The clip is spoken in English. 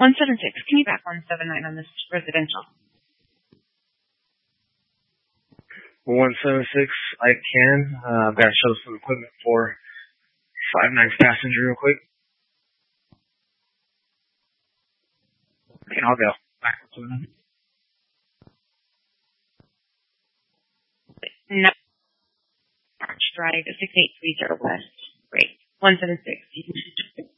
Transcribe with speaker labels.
Speaker 1: 176, can you back 179 on this residential?
Speaker 2: 176, I can. I've got to show some equipment for 59's passenger real quick. Okay, I'll go. Back to them.
Speaker 1: No. Arch Drive, 6830 West. Great. 176, you can